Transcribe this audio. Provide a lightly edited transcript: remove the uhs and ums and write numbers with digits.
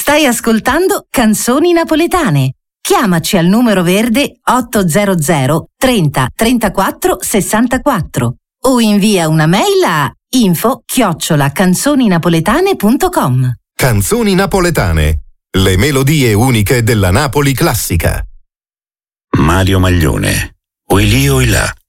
Stai ascoltando Canzoni Napoletane. Chiamaci al numero verde 800 30 34 64 o invia una mail a info@canzoninapoletane.com. Canzoni Napoletane, le melodie uniche della Napoli classica. Mario Maglione, Oilì Oilà.